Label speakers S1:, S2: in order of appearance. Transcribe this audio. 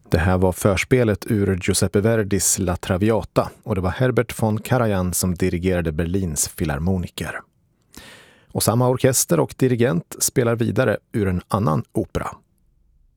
S1: Det här var förspelet ur Giuseppe Verdis La Traviata och det var Herbert von Karajan som dirigerade Berlins filharmoniker. Och samma orkester och dirigent spelar vidare ur en annan opera.